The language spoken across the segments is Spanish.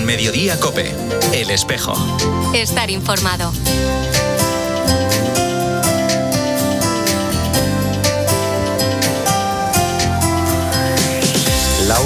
Mediodía COPE. El Espejo. Estar informado. La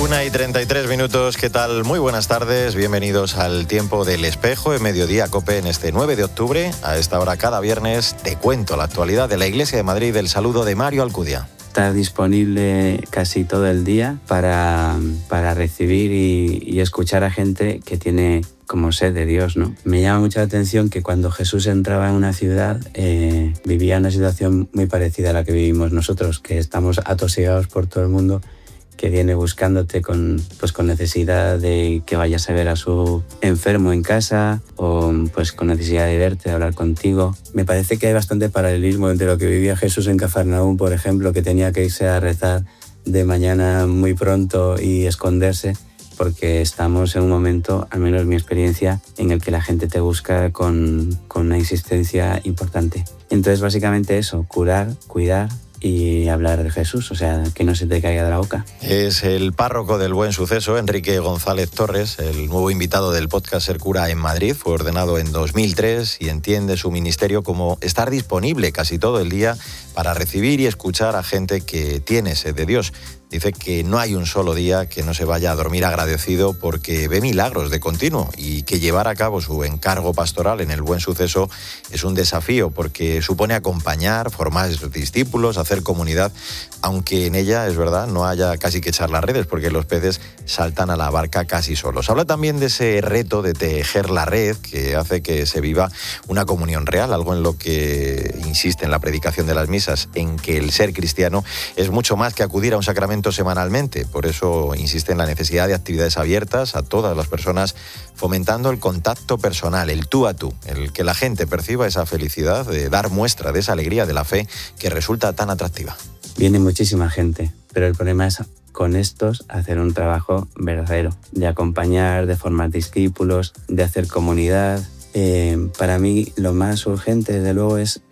1:33, ¿qué tal? Muy buenas tardes, bienvenidos al Tiempo del Espejo en Mediodía COPE en este 9 de octubre. A esta hora cada viernes te cuento la actualidad de la Iglesia de Madrid. El saludo de Mario Alcudia. Estar disponible casi todo el día para recibir y escuchar a gente que tiene como sed de Dios, ¿no? Me llama mucha la atención que cuando Jesús entraba en una ciudad vivía una situación muy parecida a la que vivimos nosotros, que estamos atosigados por todo el mundo que viene buscándote con necesidad de que vayas a ver a su enfermo en casa o pues con necesidad de verte, de hablar contigo. Me parece que hay bastante paralelismo entre lo que vivía Jesús en Cafarnaúm, por ejemplo, que tenía que irse a rezar de mañana muy pronto y esconderse, porque estamos en un momento, al menos mi experiencia, en el que la gente te busca con una insistencia importante. Entonces, básicamente eso, curar, cuidar y hablar de Jesús, o sea, que no se te caiga de la boca. Es el párroco del Buen Suceso, Enrique González Torres, el nuevo invitado del podcast Ser Cura en Madrid. Fue ordenado en 2003 y entiende su ministerio como estar disponible casi todo el día para recibir y escuchar a gente que tiene sed de Dios. Dice que no hay un solo día que no se vaya a dormir agradecido porque ve milagros de continuo y que llevar a cabo su encargo pastoral en el Buen Suceso es un desafío porque supone acompañar, formar a sus discípulos, hacer comunidad, aunque en ella, es verdad, no haya casi que echar las redes porque los peces saltan a la barca casi solos. Habla también de ese reto de tejer la red que hace que se viva una comunión real, algo en lo que insiste en la predicación de las misas, en que el ser cristiano es mucho más que acudir a un sacramento semanalmente. Por eso insiste en la necesidad de actividades abiertas a todas las personas, fomentando el contacto personal, el tú a tú, el que la gente perciba esa felicidad de dar muestra de esa alegría de la fe que resulta tan atractiva. Viene muchísima gente, pero el problema es con estos hacer un trabajo verdadero, de acompañar, de formar discípulos, de hacer comunidad. Para mí lo más urgente, desde luego, es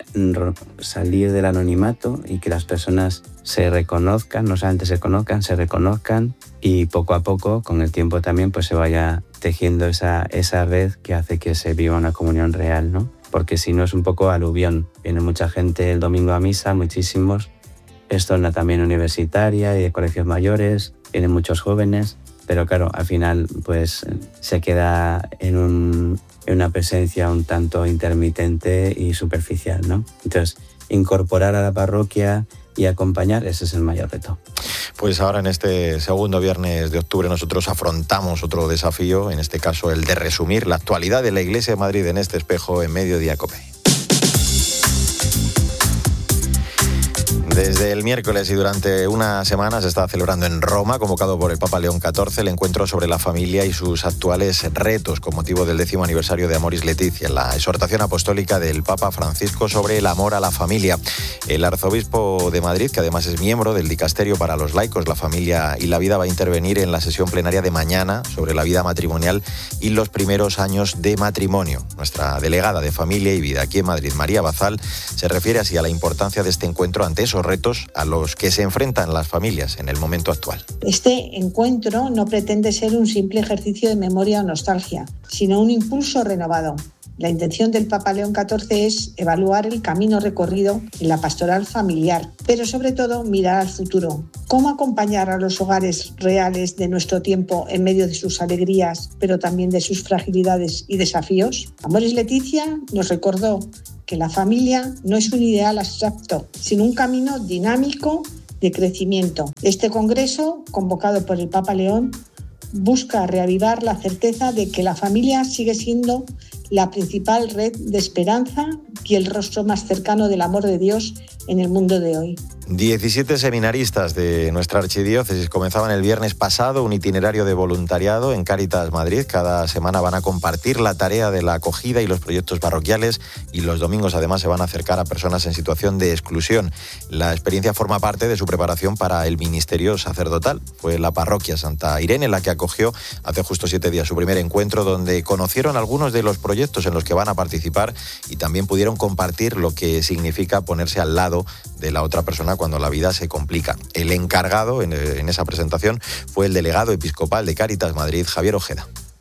salir del anonimato y que las personas se reconozcan, no solamente se conozcan, se reconozcan y poco a poco, con el tiempo también, pues se vaya tejiendo esa red que hace que se viva una comunión real, ¿no? Porque si no es un poco aluvión. Viene mucha gente el domingo a misa, muchísimos. Es zona también universitaria y de colegios mayores, vienen muchos jóvenes, pero claro, al final pues se queda en una presencia un tanto intermitente y superficial, ¿no? Entonces, incorporar a la parroquia y acompañar, ese es el mayor reto. Pues ahora en este segundo viernes de octubre nosotros afrontamos otro desafío, en este caso el de resumir la actualidad de la Iglesia de Madrid en este espejo en Mediodía COPE. Desde el miércoles y durante una semana se está celebrando en Roma, convocado por el Papa León XIV, el encuentro sobre la familia y sus actuales retos con motivo del 10º aniversario de Amoris Laetitia, la exhortación apostólica del Papa Francisco sobre el amor a la familia. El arzobispo de Madrid, que además es miembro del Dicasterio para los laicos, la familia y la vida, va a intervenir en la sesión plenaria de mañana sobre la vida matrimonial y los primeros años de matrimonio. Nuestra delegada de Familia y Vida aquí en Madrid, María Bazal, se refiere así a la importancia de este encuentro ante esos retos a los que se enfrentan las familias en el momento actual. Este encuentro no pretende ser un simple ejercicio de memoria o nostalgia, sino un impulso renovado. La intención del Papa León XIV es evaluar el camino recorrido en la pastoral familiar, pero sobre todo mirar al futuro. ¿Cómo acompañar a los hogares reales de nuestro tiempo en medio de sus alegrías, pero también de sus fragilidades y desafíos? Amoris Laetitia nos recordó que la familia no es un ideal abstracto, sino un camino dinámico de crecimiento. Este congreso, convocado por el Papa León, busca reavivar la certeza de que la familia sigue siendo la principal red de esperanza y el rostro más cercano del amor de Dios en el mundo de hoy. 17 seminaristas de nuestra archidiócesis comenzaban el viernes pasado un itinerario de voluntariado en Cáritas Madrid. Cada semana van a compartir la tarea de la acogida y los proyectos parroquiales y los domingos además se van a acercar a personas en situación de exclusión. La experiencia forma parte de su preparación para el ministerio sacerdotal. Fue la parroquia Santa Irene la que acogió hace justo 7 días su primer encuentro, donde conocieron algunos de los proyectos en los que van a participar y también pudieron compartir lo que significa ponerse al lado de la otra persona cuando la vida se complica. El encargado en esa presentación fue el delegado episcopal de Cáritas Madrid, Javier Ojeda.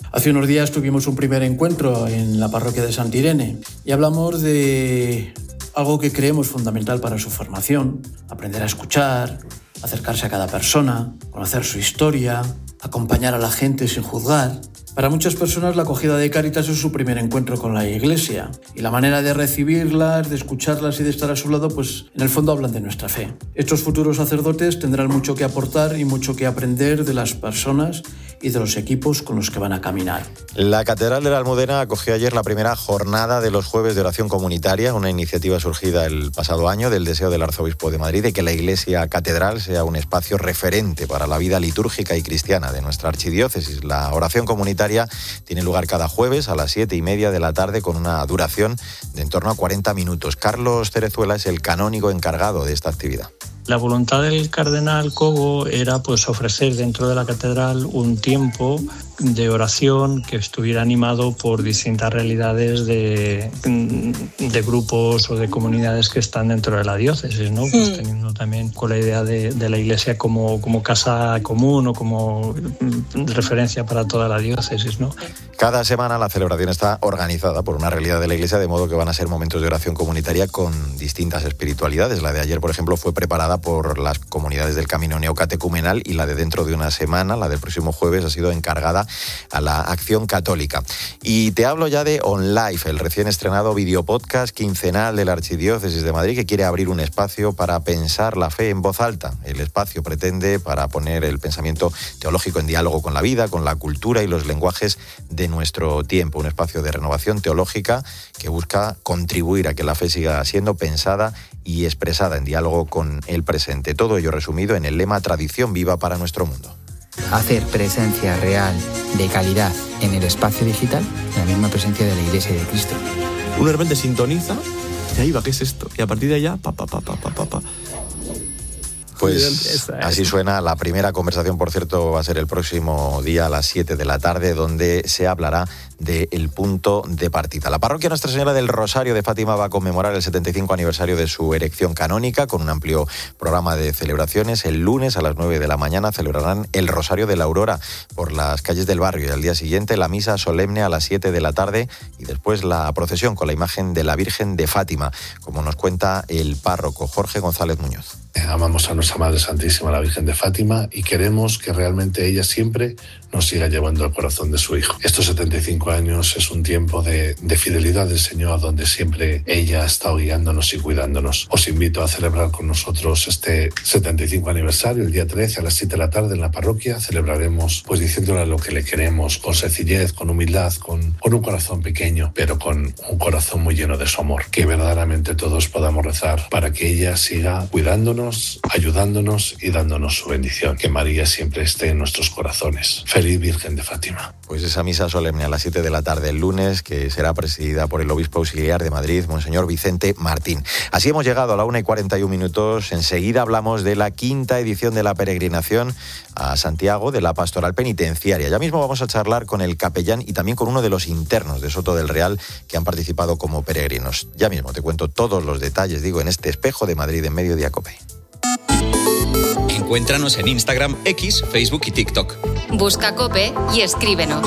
Hace unos días tuvimos un primer encuentro en la parroquia de Santa Irene y hablamos de algo que creemos fundamental para su formación: aprender a escuchar, acercarse a cada persona, conocer su historia, acompañar a la gente sin juzgar. Para muchas personas la acogida de Cáritas es su primer encuentro con la Iglesia y la manera de recibirlas, de escucharlas y de estar a su lado, pues en el fondo hablan de nuestra fe. Estos futuros sacerdotes tendrán mucho que aportar y mucho que aprender de las personas y de los equipos con los que van a caminar. La Catedral de la Almudena acogió ayer la primera jornada de los jueves de oración comunitaria, una iniciativa surgida el pasado año del deseo del arzobispo de Madrid de que la Iglesia Catedral sea un espacio referente para la vida litúrgica y cristiana de nuestra archidiócesis. La oración comunitaria tiene lugar cada jueves a las 7:30 de la tarde con una duración de en torno a 40 minutos. Carlos Cerezuela es el canónigo encargado de esta actividad. La voluntad del cardenal Cobo era ofrecer dentro de la catedral un tiempo de oración que estuviera animado por distintas realidades de grupos o de comunidades que están dentro de la diócesis, ¿no? Pues teniendo también con la idea de la Iglesia como casa común o como referencia para toda la diócesis, ¿no? Cada semana la celebración está organizada por una realidad de la Iglesia, de modo que van a ser momentos de oración comunitaria con distintas espiritualidades. La de ayer, por ejemplo, fue preparada por las comunidades del Camino Neocatecumenal y la de dentro de una semana, la del próximo jueves, ha sido encargada a la Acción Católica. Y te hablo ya de On Life, el recién estrenado videopodcast quincenal de la Archidiócesis de Madrid, que quiere abrir un espacio para pensar la fe en voz alta. El espacio pretende para poner el pensamiento teológico en diálogo con la vida, con la cultura y los lenguajes de nuestro tiempo. Un espacio de renovación teológica que busca contribuir a que la fe siga siendo pensada y expresada en diálogo con el presente. Todo ello resumido en el lema Tradición viva para nuestro mundo. Hacer presencia real, de calidad, en el espacio digital, la misma presencia de la Iglesia y de Cristo. Uno de repente sintoniza y ahí va, ¿qué es esto? Y a partir de allá, Pues así suena la primera conversación, por cierto, va a ser el próximo día a las 7 de la tarde, donde se hablará del punto de partida. La parroquia Nuestra Señora del Rosario de Fátima va a conmemorar el 75 aniversario de su erección canónica con un amplio programa de celebraciones. El lunes a las 9 de la mañana celebrarán el Rosario de la Aurora por las calles del barrio y al día siguiente la misa solemne a las 7 de la tarde y después la procesión con la imagen de la Virgen de Fátima, como nos cuenta el párroco Jorge González Muñoz. Amamos a nuestra Madre Santísima, la Virgen de Fátima, y queremos que realmente ella siempre nos siga llevando al corazón de su Hijo. Estos 75 años es un tiempo de fidelidad del Señor, donde siempre ella ha estado guiándonos y cuidándonos. Os invito a celebrar con nosotros este 75 aniversario, el día 13 a las 7 de la tarde en la parroquia. Celebraremos pues diciéndole lo que le queremos, con sencillez, con humildad, con un corazón pequeño, pero con un corazón muy lleno de su amor. Que verdaderamente todos podamos rezar para que ella siga cuidándonos, ayudándonos y dándonos su bendición. Que María siempre esté en nuestros corazones. Feliz Virgen de Fátima. Pues esa misa solemne a las 7 de la tarde el lunes, que será presidida por el obispo auxiliar de Madrid, Monseñor Vicente Martín. Así hemos llegado a la 1:41. Enseguida hablamos de la 5ª edición de la peregrinación a Santiago de la Pastoral Penitenciaria. Ya mismo vamos a charlar con el capellán y también con uno de los internos de Soto del Real que han participado como peregrinos. Ya mismo te cuento todos los detalles, en este espejo de Madrid en Mediodía COPE. Encuéntranos en Instagram, X, Facebook y TikTok. Busca COPE y escríbenos.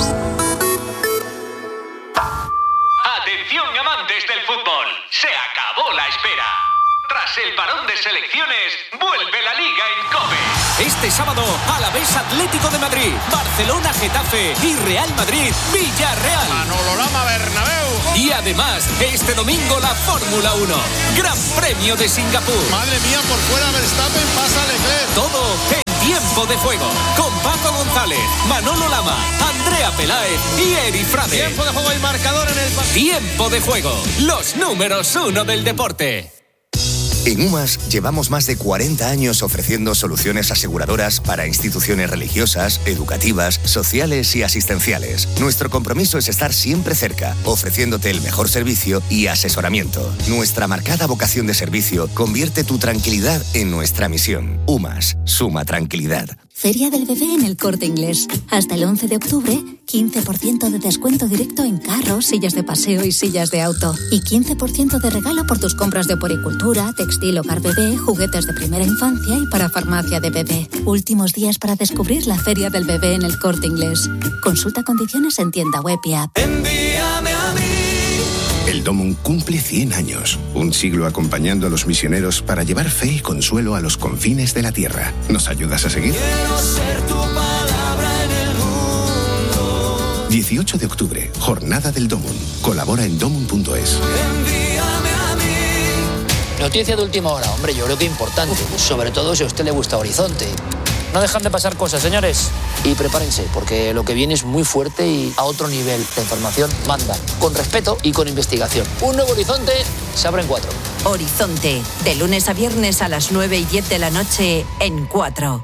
Atención, amantes del fútbol, se acabó la espera. Tras el parón de selecciones, vuelve la Liga en COPE. Este sábado, Alavés Atlético de Madrid, Barcelona Getafe y Real Madrid Villarreal. Manolo Lama Bernabéu. Y además, este domingo la Fórmula 1, Gran Premio de Singapur. Madre mía, por fuera Verstappen, pasa Leclerc. Todo en Tiempo de Juego, con Paco González, Manolo Lama, Andrea Peláez y Eri Frade. Tiempo de juego y marcador en el... Tiempo de Juego, los números 1 del deporte. En UMAS llevamos más de 40 años ofreciendo soluciones aseguradoras para instituciones religiosas, educativas, sociales y asistenciales. Nuestro compromiso es estar siempre cerca, ofreciéndote el mejor servicio y asesoramiento. Nuestra marcada vocación de servicio convierte tu tranquilidad en nuestra misión. UMAS, suma tranquilidad. Feria del Bebé en El Corte Inglés. Hasta el 11 de octubre, 15% de descuento directo en carros, sillas de paseo y sillas de auto. Y 15% de regalo por tus compras de oporicultura, textil, hogar bebé, juguetes de primera infancia y para farmacia de bebé. Últimos días para descubrir la Feria del Bebé en El Corte Inglés. Consulta condiciones en tienda web y app. Envíame a mí. El Domum cumple 100 años, un siglo acompañando a los misioneros para llevar fe y consuelo a los confines de la tierra. ¿Nos ayudas a seguir? Quiero ser tu palabra en el mundo. 18 de octubre, Jornada del Domum. Colabora en domum.es. Envíame a mí. Noticia de última hora, hombre, yo creo que importante, sobre todo si a usted le gusta Horizonte. No dejan de pasar cosas, señores. Y prepárense, porque lo que viene es muy fuerte y a otro nivel. La información manda, con respeto y con investigación. Un nuevo Horizonte se abre en 4. Horizonte, de lunes a viernes a las 9:10 de la noche en 4.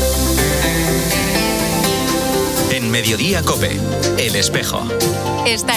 En Mediodía COPE, El Espejo. Está